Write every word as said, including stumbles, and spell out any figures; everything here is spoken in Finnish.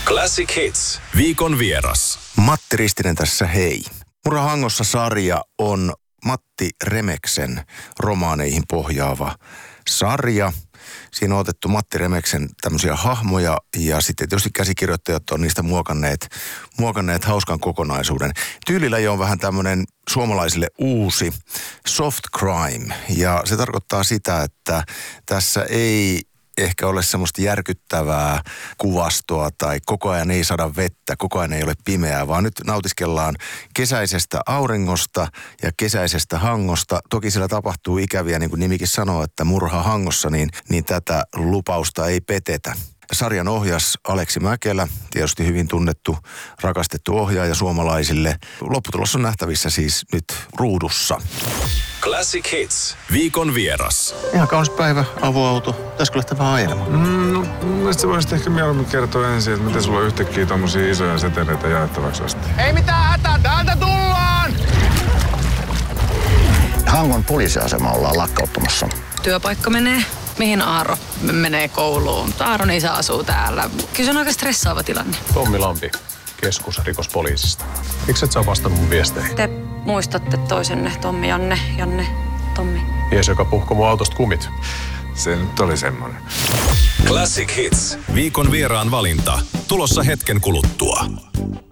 Classic Hits. Viikon vieras. Matti Ristinen tässä, hei. Murha Hangossa-sarja on Matti Remeksen romaaneihin pohjaava sarja. Siinä on otettu Matti Remeksen tämmöisiä hahmoja ja sitten tietysti käsikirjoittajat on niistä muokanneet, muokanneet hauskan kokonaisuuden. Tyylilaji on vähän tämmöinen suomalaisille uusi soft crime ja se tarkoittaa sitä, että tässä ei ehkä ole semmoista järkyttävää kuvastoa tai koko ajan ei saada vettä, koko ajan ei ole pimeää, vaan nyt nautiskellaan kesäisestä auringosta ja kesäisestä Hangosta. Toki siellä tapahtuu ikäviä, niin kuin nimikin sanoo, että murha Hangossa, niin, niin tätä lupausta ei petetä. Sarjan ohjas Aleksi Mäkelä, tietysti hyvin tunnettu, rakastettu ohjaaja suomalaisille. Lopputulos on nähtävissä siis nyt ruudussa. Classic Hits. Viikon vieras. Ihan kaunis päivä, avoauto. Pitäisikö lähteä vähän ajelemaan? Mm, no, mielestäni voisit ehkä mieluummin kertoa ensin, että miten sulla on yhtäkkiä tommosia isoja seteleitä jaettavaksi asti. Ei mitään hätää, täältä tullaan! Hangon poliisiasema ollaan lakkauttamassa. Työpaikka menee. Mihin Aaro menee kouluun? Aaron isä asuu täällä. Kyllä se on aika stressaava tilanne. Tommi Lampi, keskusrikospoliisista. Miksi et sä vastannut mun viesteihin? Te muistatte toisenne, Tommi, Janne, Janne, Tommi. Mies, joka puhkoi mun autosta kumit. Se nyt oli semmonen. Classic Hits. Viikon vieraan valinta. Tulossa hetken kuluttua.